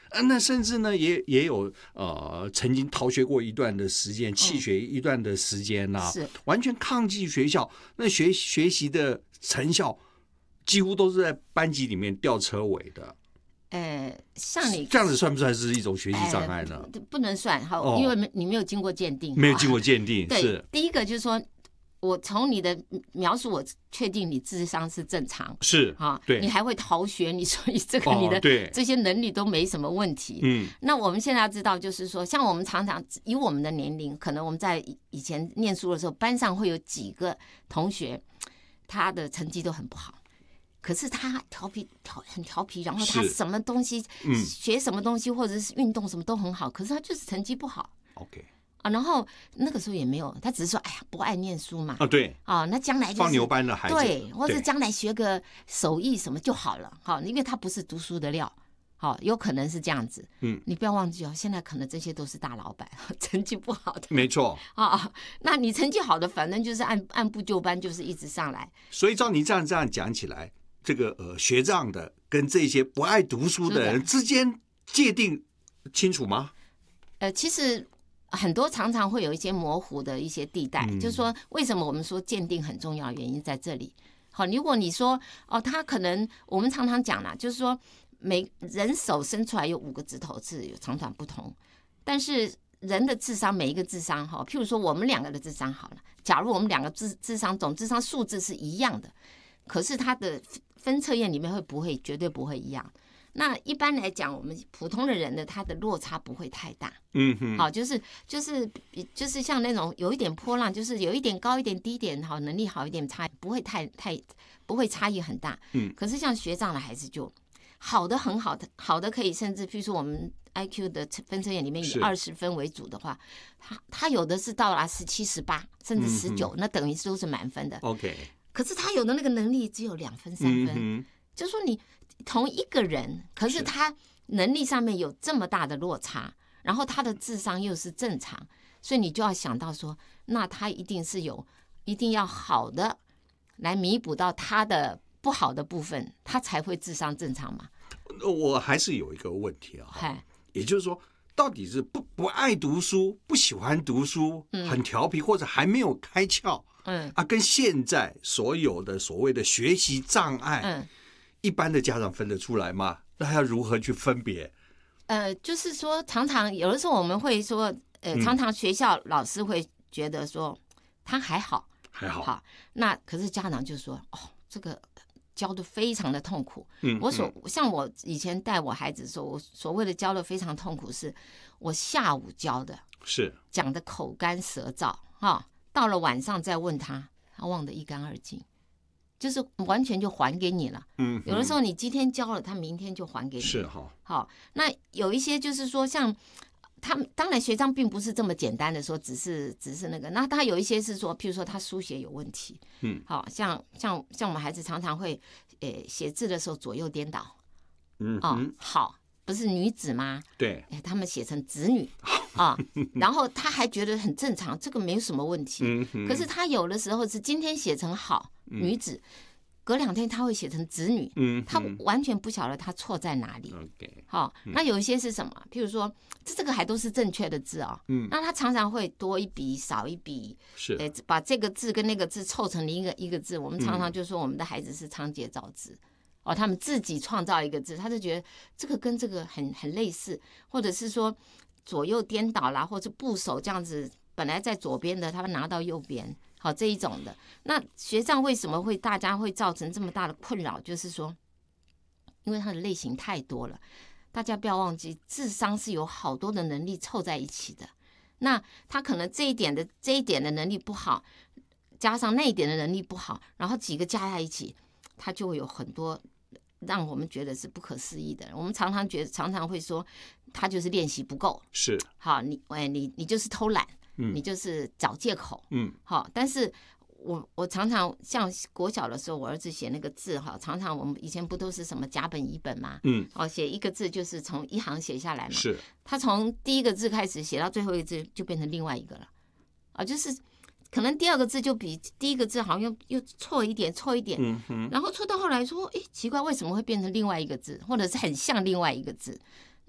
那甚至呢也有曾经逃学过一段的时间，弃学一段的时间呐、完全抗拒学校，那学习的成效几乎都是在班级里面吊车尾的。 像你这样子算不算是一种学习障碍呢？ 不能算，好，因为你没有经过鉴定， 没有经过鉴定。 对， 是第一个就是说，我从你的描述，我确定你智商是正常， 是啊， 对， 你还会逃学，你所以这个你的这些能力都没什么问题。那我们现在要知道，就是说，像我们常常以我们的年龄，可能我们在以前念书的时候，班上会有几个同学，他的成绩都很不好。可是他很调皮，然后他什么东西学什么东西，或者是运动什么都很好，可是他就是成绩不好。 OK 啊，然后那个时候也没有，他只是说，哎呀，不爱念书嘛。 对啊，那将来就是放牛班的孩子， 对，或者将来学个手艺什么就好了。好，因为他不是读书的料。好，有可能是这样子。你不要忘记哦，现在可能这些都是大老板，成绩不好的。 没错啊，那你成绩好的，反正就是按部就班，就是一直上来。 所以照你这样讲起来，这个学障的跟这些不爱读书的人之间界定清楚吗？ 其实很多常常会有一些模糊的一些地带，就是说为什么我们说鉴定很重要，原因在这里。好，如果你说他可能我们常常讲啦，就是说每人手伸出来有5个指头是有长短不同，但是人的智商每一个智商哈，譬如说我们2个的智商好了，假如我们2个智商总智商数字是一样的，可是它的分测验里面绝对不会一样。那一般来讲，我们普通的人的他的落差不会太大。好，就是像那种有一点波浪，就是有一点高一点低一点，好，能力好一点差，不会不会差异很大。可是像学障的孩子就好的很好的，好的可以甚至譬如说我们 IQ 的分测验里面以20分为主的话，他有的是到达17、18甚至19，那等于都是满分的。 OK。 可是他有的那个能力只有2分3分，就是说你同一个人，可是他能力上面有这么大的落差，然后他的智商又是正常，所以你就要想到说，那他一定要好的来弥补到他的不好的部分，他才会智商正常嘛。 我还是有一个问题啊，也就是说，到底是不爱读书、不喜欢读书、很调皮，或者还没有开窍？跟现在所有的所谓的学习障碍，一般的家长分得出来吗？那要如何去分别？ 就是说，常常有的时候我们会说，常常学校老师会觉得说他还好，好，那可是家长就说，这个教的非常的痛苦。像我以前带我孩子的时候，我所谓的教的非常痛苦，是我下午教的，是讲的口干舌燥哈。到了晚上再问他忘得一干二净，就是完全就还给你了。有的时候你今天教了，他明天就还给你。是哈。好，那有一些就是说，像他们当然学障并不是这么简单的说，只是那个。那他有一些是说，譬如说他书写有问题。好像我们孩子常常会写字的时候左右颠倒。好。不是女子吗？对，他们写成子女啊，然后他还觉得很正常，这个没有什么问题。可是他有的时候是今天写成好女子，隔2天他会写成子女，他完全不晓得他错在哪里。好，那有一些是什么？譬如说，这个还都是正确的字啊，那他常常会多一笔少一笔，是把这个字跟那个字凑成一个字。我们常常就说我们的孩子是仓颉造字。他们自己创造一个字，他就觉得这个跟这个很类似，或者是说左右颠倒啦，或者部首这样子，本来在左边的，他们拿到右边，好这一种的。那学障为什么会大家会造成这么大的困扰？就是说，因为它的类型太多了，大家不要忘记，智商是有好多的能力凑在一起的。那他可能这一点的能力不好，加上那一点的能力不好，然后几个加在一起，他就会有很多让我们觉得是不可思议的。我们常常会说，他就是练习不够，是好，你就是偷懒，你就是找借口，好。但是我常常像国小的时候，我儿子写那个字哈，常常我们以前不都是什么甲本乙本嘛，写一个字就是从一行写下来嘛，是他从第一个字开始写到最后一个字就变成另外一个了，就是可能第2个字就比第1个字好像又错一点，然后错到后来说，奇怪，为什么会变成另外一个字，或者是很像另外一个字？